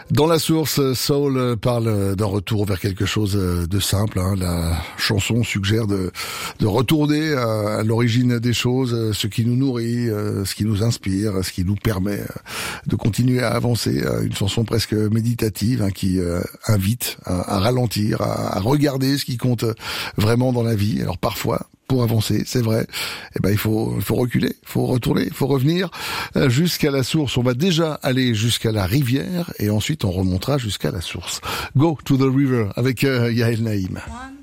Dans la source, Soul parle d'un retour vers quelque chose de simple. La chanson suggère de retourner à l'origine des choses, ce qui nous nourrit, ce qui nous inspire, ce qui nous permet de continuer à avancer. Une chanson presque méditative qui invite à ralentir, à regarder ce qui compte vraiment dans la vie. Alors parfois, pour avancer, c'est vrai, il faut reculer, il faut retourner, il faut revenir jusqu'à la source. On va déjà aller jusqu'à la rivière et ensuite on remontera jusqu'à la source. Go to the river avec Yael Naïm.